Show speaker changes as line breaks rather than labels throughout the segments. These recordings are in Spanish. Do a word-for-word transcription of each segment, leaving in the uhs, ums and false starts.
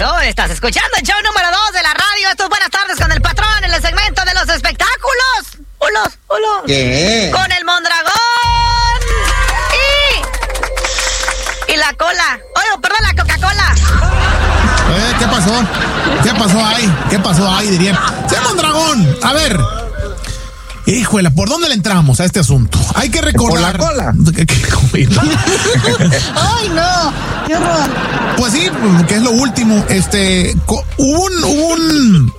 regreso. Estás escuchando el show número dos de la radio. Esto es Buenas Tardes con el Patrón en el segmento de los espectáculos. Hola, hola.
¿Qué?
Con el Mondragón. Y... Y la cola. Oye, perdón, la Coca-Cola.
Eh, ¿Qué pasó? ¿Qué pasó ahí? ¿Qué pasó ahí, diría? ¡Sí, Mondragón! A ver... Híjole, ¿por dónde le entramos a este asunto? Hay que recordar...
¿Por la cola?
¿Qué, qué, qué,
¡Ay, no! ¡Qué horror!
Pues sí, que es lo último. Este, hubo un, un,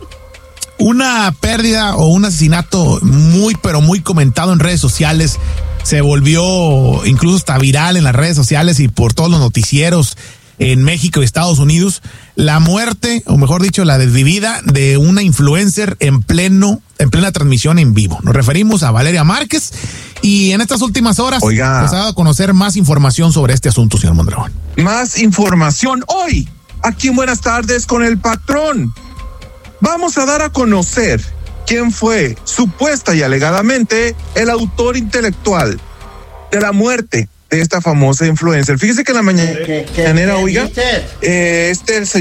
una pérdida o un asesinato muy, pero muy comentado en redes sociales. Se volvió incluso hasta viral en las redes sociales y por todos los noticieros en México y Estados Unidos. La muerte, o mejor dicho, la desvivida de una influencer en pleno, en plena transmisión en vivo. Nos referimos a Valeria Márquez y en estas últimas horas
Oiga.
pues, ha dado a conocer más información sobre este asunto, señor Mondragón.
Más información hoy, aquí en Buenas Tardes con el Patrón. Vamos a dar a conocer quién fue supuesta y alegadamente el autor intelectual de la muerte de esta famosa influencer. Fíjese que en la mañanera, oiga, eh, este el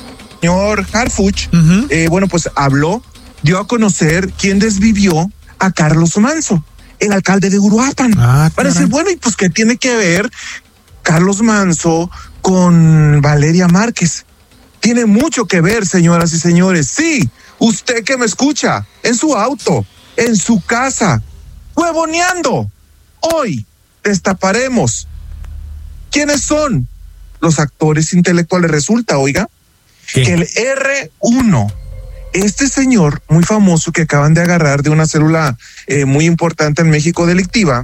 señor Harfuch, uh-huh. eh, bueno, pues habló, dio a conocer quién desvivió a Carlos Manzo, el alcalde de Uruapan. Ah, para decir, bueno, y pues qué tiene que ver Carlos Manzo con Valeria Márquez. Tiene mucho que ver, señoras y señores. Sí, usted que me escucha, en su auto, en su casa, huevoneando, hoy destaparemos quiénes son los actores intelectuales. Resulta, oiga, ¿qué? Que el erre uno, este señor muy famoso que acaban de agarrar de una célula eh, muy importante en México delictiva,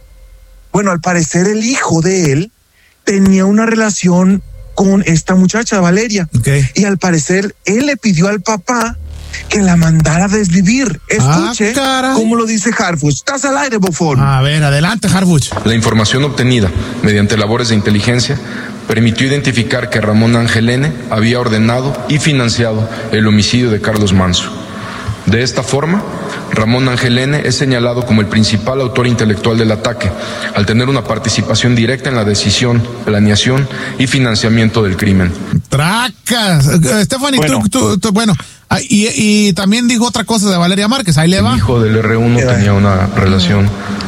bueno, al parecer el hijo de él tenía una relación con esta muchacha, Valeria. Okay. Y al parecer él le pidió al papá que la mandara a desvivir. Escuche ah, cómo lo dice Harfuch. Estás al aire, bofón.
A ver, adelante, Harfuch.
La información obtenida mediante labores de inteligencia permitió identificar que Ramón Ángel N. había ordenado y financiado el homicidio de Carlos Manzo. De esta forma, Ramón Ángel N. es señalado como el principal autor intelectual del ataque, al tener una participación directa en la decisión, planeación y financiamiento del crimen.
¡Tracas! Stephanie, bueno, tú, tú, tú, bueno, y, y también dijo otra cosa de Valeria Márquez, ahí le
el
va.
El hijo del erre uno tenía una relación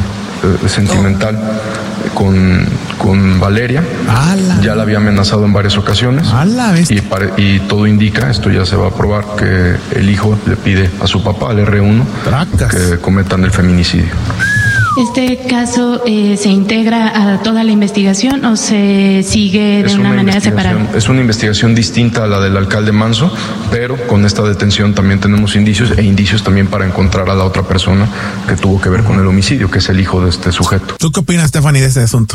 eh, sentimental con, con Valeria. ¡Ala! Ya la había amenazado en varias ocasiones. ¡Ala, y, pare, y todo indica, esto ya se va a probar, que el hijo le pide a su papá, al erre uno, ¡tracas!, que cometan el feminicidio.
¿Este caso eh, se integra a toda la investigación o se sigue de una, una manera separada?
Es una investigación distinta a la del alcalde Manzo, pero con esta detención también tenemos indicios e indicios también para encontrar a la otra persona que tuvo que ver con el homicidio, que es el hijo de este sujeto.
¿Tú qué opinas, Stephanie, de este asunto?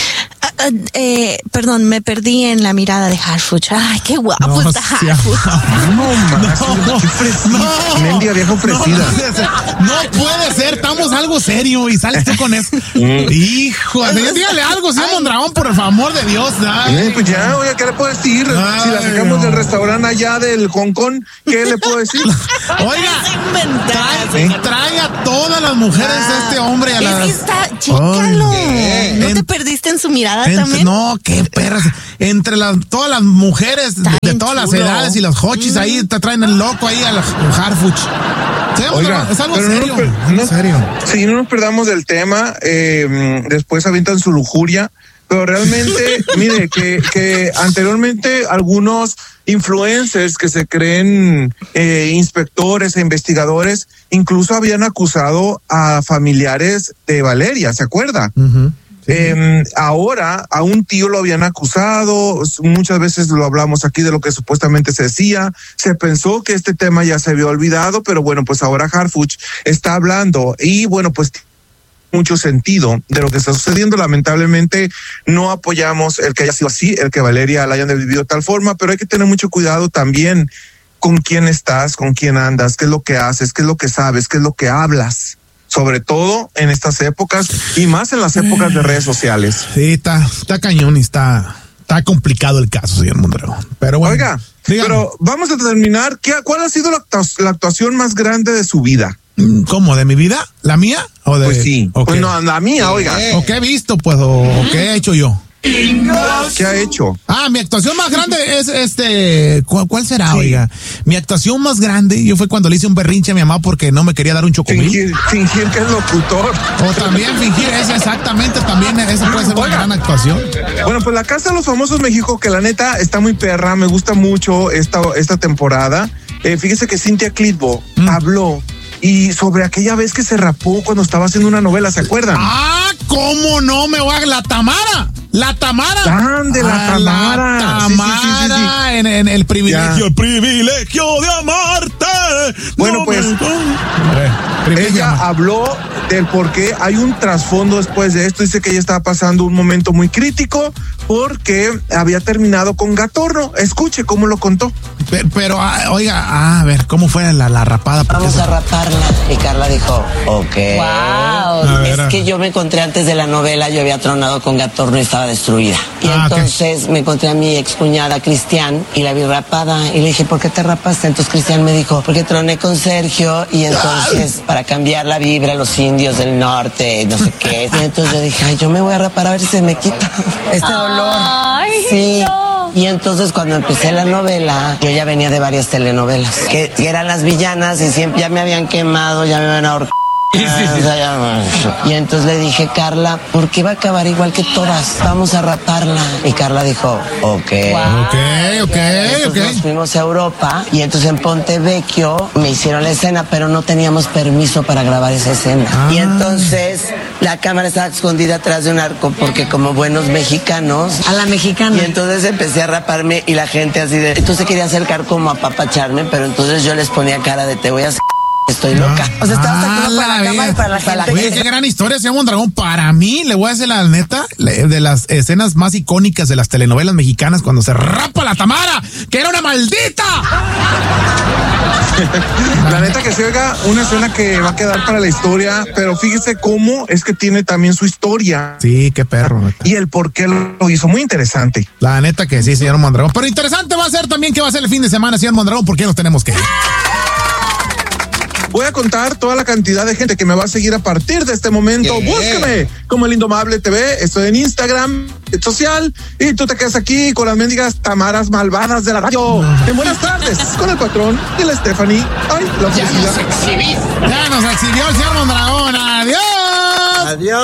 Uh, eh, perdón, me perdí en la mirada de Harfuch. Ay, qué guapo no, está Harfuch.
No, más, no, qué fresita. No, mendiga vieja ofrecida.
No, no puede ser, estamos algo serio y sales tú con eso. Hijo, dígale algo, señor Mondragón, por el favor de Dios.
Eh, pues ya, oye, ¿qué le puedo decir? Ay, si la sacamos no. del restaurante allá del Hong Kong, ¿qué le puedo decir?
Oiga, trae, ¿eh? trae a todas las mujeres ah, de este hombre. A las...
Es que está, chícalo. Ay, ¿no en... te perdiste en su mirada?
Entre, no, qué perras. Entre las, todas las mujeres de, de todas chulo. las edades y las hochis mm. ahí te traen el loco ahí a la Harfuch. ¿Sí?
Oiga,
es algo
pero
serio.
No, no, no, serio. Sí, no nos perdamos del tema. Eh, después avientan su lujuria. Pero realmente, mire, que, que anteriormente algunos influencers que se creen eh, inspectores e investigadores incluso habían acusado a familiares de Valeria, ¿se acuerda? Uh-huh. Sí. Eh, ahora a un tío lo habían acusado, muchas veces lo hablamos aquí de lo que supuestamente se decía, se pensó que este tema ya se había olvidado, pero bueno, pues ahora Harfuch está hablando y bueno, pues mucho sentido de lo que está sucediendo. Lamentablemente no apoyamos el que haya sido así, el que Valeria la hayan vivido de tal forma, pero hay que tener mucho cuidado también con quién estás, con quién andas, qué es lo que haces, qué es lo que sabes, qué es lo que hablas. Sobre todo en estas épocas y más en las épocas de redes sociales.
Sí, está, está cañón y está, está complicado el caso, señor Mondragón. Pero bueno.
Oiga, dígame. Pero vamos a terminar. ¿Qué, ¿Cuál ha sido la, la actuación más grande de su vida?
¿Cómo? ¿De mi vida? ¿La mía? ¿O de...
Pues sí.
Okay.
Pues no, la mía, oiga.
¿O qué he visto, pues? ¿O, ¿o qué he hecho yo?
¿Qué ha hecho?
Ah, mi actuación más grande es este. ¿Cuál, cuál será, sí. oiga? Mi actuación más grande, yo fue cuando le hice un berrinche a mi mamá porque no me quería dar un chocomil.
Fingir, fingir que es locutor.
O también fingir, esa exactamente, también esa puede ser una gran actuación.
Bueno, pues la Casa de los Famosos México, que la neta está muy perra, me gusta mucho esta, esta temporada. Eh, fíjese que Cintia Clitbo mm. habló y sobre aquella vez que se rapó cuando estaba haciendo una novela, ¿se acuerdan?
Ah, ¿cómo no me voy a... La Tamara, la Tamara.
¡Tan de la
ah,
Tamara!
La Tamara, sí, sí, sí, sí. En, en el privilegio, ya. el privilegio de amarte.
Bueno,
no
pues,
me...
ella habló del por qué hay un trasfondo después de esto. Dice que ella estaba pasando un momento muy crítico porque había terminado con Gatorno. Escuche cómo lo contó.
Pero, pero oiga, a ver, ¿cómo fue la, la rapada?
Vamos a raparla. Y Carla dijo, ok.
Wow.
Es que yo me encontré antes de la novela, yo había tronado con Gatorno y estaba destruida. Y ah, entonces okay. me encontré a mi excuñada Cristian y la vi rapada. Y le dije, ¿por qué te rapaste? Entonces Cristian me dijo, porque troné con Sergio y entonces para cambiar la vibra, los indios del norte, no sé qué. Y entonces yo dije, ay, yo me voy a rapar a ver si se me quita este dolor.
Ay,
sí.
No.
Y entonces cuando empecé la novela, yo ya venía de varias telenovelas, que, que eran las villanas y siempre ya me habían quemado, ya me habían ahorcado. Sí, sí, sí. Y entonces le dije, Carla, ¿por qué va a acabar igual que todas? Vamos a raparla. Y Carla dijo, ok.
Wow. Ok, ok,
entonces
ok.
Nos fuimos a Europa y entonces en Ponte Vecchio me hicieron la escena, pero no teníamos permiso para grabar esa escena. Ah. Y entonces la cámara estaba escondida atrás de un arco porque como buenos mexicanos.
A la mexicana.
Y entonces empecé a raparme y la gente así de... Entonces quería acercar como a papacharme, pero entonces yo les ponía cara de te voy a... hacer... Estoy loca.
O sea, estabas ah, actuando para la cámara y para la gente.
Oye, qué gran historia, señor Mondragón. Para mí, le voy a decir la neta, de las escenas más icónicas de las telenovelas mexicanas, cuando se rapa la Tamara, que era una maldita.
La neta que se oiga una escena que va a quedar para la historia, pero fíjese cómo es que tiene también su historia.
Sí, qué perro. Neta.
Y el por qué lo hizo, muy interesante.
La neta que sí, señor Mondragón. Pero interesante va a ser también qué va a ser el fin de semana, señor Mondragón, porque nos tenemos que ir.
Voy a contar toda la cantidad de gente que me va a seguir a partir de este momento. Yeah. Búscame como El Indomable T V. Estoy en Instagram, red social. Y tú te quedas aquí con las mendigas Tamaras malvadas de la radio. No. En Buenas Tardes, con el patrón y la Stephanie. Ay, la
ya nos exhibí. Ya nos exhibió el señor Mondragón. Adiós.
Adiós.